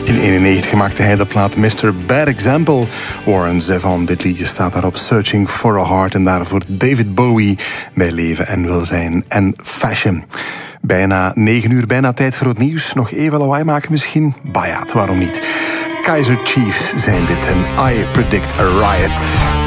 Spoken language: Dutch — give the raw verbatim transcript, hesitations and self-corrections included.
In eenennegentig maakte hij de plaat mister Bad Example. Warren Zevon, dit liedje staat daarop, Searching for a Heart. En daarvoor David Bowie bij Leven en Welzijn en Fashion. Bijna negen uur, bijna tijd voor het nieuws. Nog even lawaai maken misschien? Bah ja, waarom niet? Kaiser Chiefs zijn dit en I Predict a Riot.